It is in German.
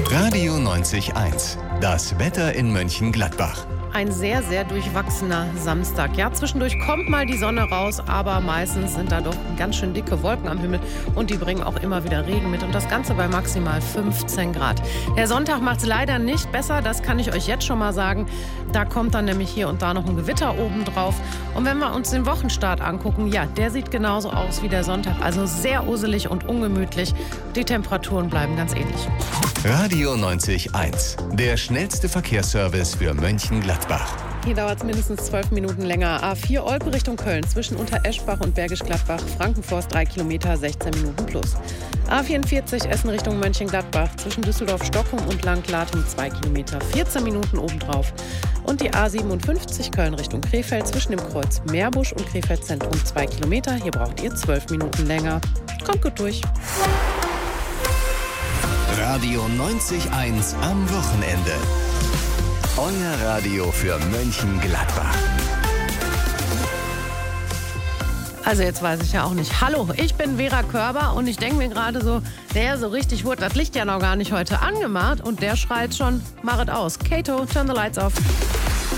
Radio 90.1, das Wetter in Mönchengladbach. Ein sehr, sehr durchwachsener Samstag. Ja, zwischendurch kommt mal die Sonne raus, aber meistens sind da doch ganz schön dicke Wolken am Himmel und die bringen auch immer wieder Regen mit und das Ganze bei maximal 15 Grad. Der Sonntag macht es leider nicht besser, das kann ich euch jetzt schon mal sagen. Da kommt dann nämlich hier und da noch ein Gewitter obendrauf. Und wenn wir uns den Wochenstart angucken, ja, der sieht genauso aus wie der Sonntag. Also sehr uselig und ungemütlich. Die Temperaturen bleiben ganz ähnlich. Radio 90.1, der schnellste Verkehrsservice für Mönchengladbach. Hier dauert es mindestens 12 Minuten länger. A4 Olpe Richtung Köln zwischen Untereschbach und Bergisch Gladbach. Frankenforst 3 Kilometer, 16 Minuten plus. A44 Essen Richtung Mönchengladbach zwischen Düsseldorf-Stockholm und Langlating 2 Kilometer, 14 Minuten obendrauf. Und die A57 Köln Richtung Krefeld zwischen dem Kreuz Meerbusch und Krefeld Zentrum 2 Kilometer. Hier braucht ihr 12 Minuten länger. Kommt gut durch. Radio 90.1 am Wochenende. Euer Radio für Mönchengladbach. Also jetzt weiß ich ja auch nicht. Hallo, ich bin Vera Körber und ich denke mir gerade so, so richtig wurde das Licht ja noch gar nicht heute angemacht und der schreit schon, mach es aus. Kato, turn the lights off.